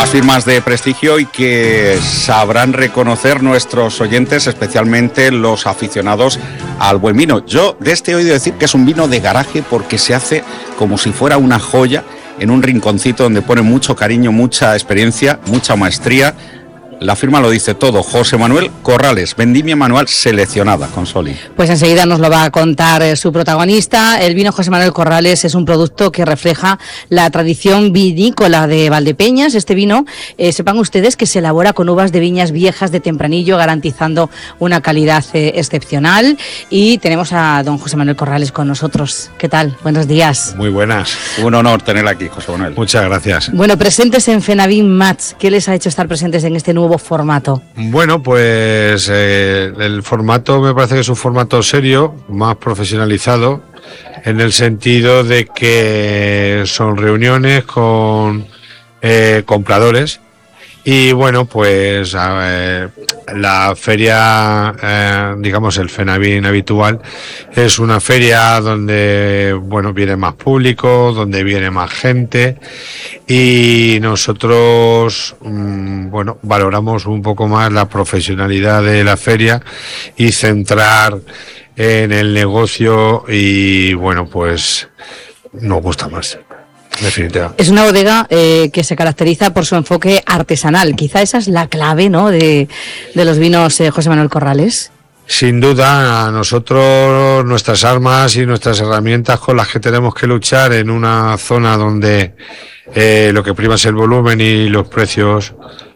las firmas de prestigio y que sabrán reconocer nuestros oyentes, especialmente los aficionados al buen vino. Yo de este he oído decir que es un vino de garaje porque se hace como si fuera una joya en un rinconcito donde pone mucho cariño, mucha experiencia, mucha maestría. La firma lo dice todo. José Manuel Corrales, vendimia manual seleccionada, Consoli. Pues enseguida nos lo va a contar su protagonista. El vino José Manuel Corrales es un producto que refleja la tradición vinícola de Valdepeñas. Este vino, sepan ustedes que se elabora con uvas de viñas viejas de tempranillo, garantizando una calidad excepcional. Y tenemos a don José Manuel Corrales con nosotros. ¿Qué tal? Buenos días. Muy buenas. Un honor tenerla aquí, José Manuel. Muchas gracias. Bueno, presentes en Fenavin Match. ¿Qué les ha hecho estar presentes en este nuevo formato? Bueno, pues el formato me parece que es un formato serio, más profesionalizado, en el sentido de que son reuniones con compradores. Y bueno, pues la feria, digamos el Fenavin habitual, es una feria donde, bueno, viene más público, donde viene más gente, y nosotros, bueno, valoramos un poco más la profesionalidad de la feria y centrar en el negocio, y bueno, pues nos gusta más. Definitivamente. Es una bodega que se caracteriza por su enfoque artesanal. Quizá esa es la clave, ¿no?, de los vinos José Manuel Corrales. Sin duda, a nosotros, nuestras armas y nuestras herramientas con las que tenemos que luchar en una zona donde lo que prima es el volumen y los precios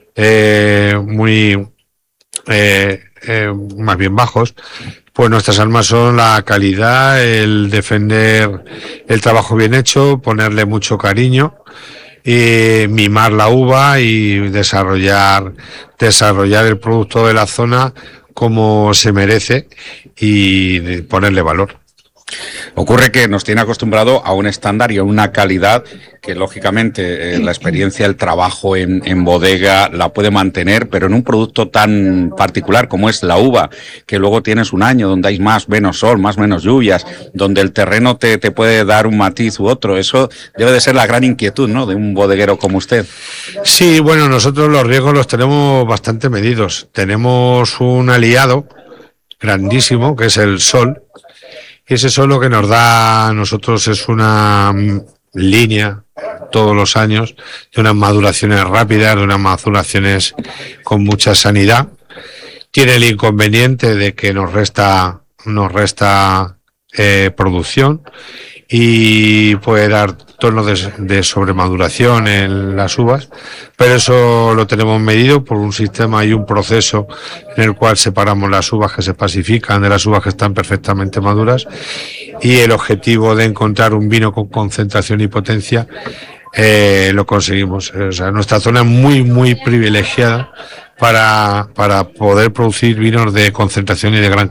muy más bien bajos, pues nuestras armas son la calidad, el defender el trabajo bien hecho, ponerle mucho cariño, y mimar la uva y desarrollar el producto de la zona como se merece y ponerle valor. Ocurre que nos tiene acostumbrado a un estándar y a una calidad que lógicamente la experiencia, el trabajo en bodega la puede mantener, pero en un producto tan particular como es la uva, que luego tienes un año donde hay más menos sol, más menos lluvias, donde el terreno te puede dar un matiz u otro. Eso debe de ser la gran inquietud, ¿no?, de un bodeguero como usted. Sí, bueno, nosotros los riesgos los tenemos bastante medidos. Tenemos un aliado grandísimo que es el sol. Y ese sol lo que nos da a nosotros es una línea todos los años de unas maduraciones rápidas, de unas maduraciones con mucha sanidad. Tiene el inconveniente de que nos resta producción y puede dar tonos de sobremaduración en las uvas, pero eso lo tenemos medido por un sistema y un proceso en el cual separamos las uvas que se pacifican de las uvas que están perfectamente maduras, y el objetivo de encontrar un vino con concentración y potencia lo conseguimos. O sea, nuestra zona es muy, muy privilegiada para poder producir vinos de concentración y de gran